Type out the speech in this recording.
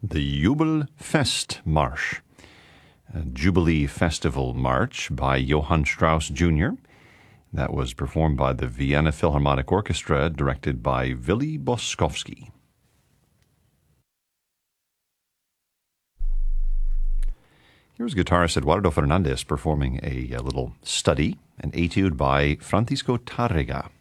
the Jubelfest March, a Jubilee Festival March by Johann Strauss Jr. That was performed by the Vienna Philharmonic Orchestra, directed by Willy Boskowski. Here's guitarist Eduardo Fernandez performing a little study, an etude by Francisco Tárrega.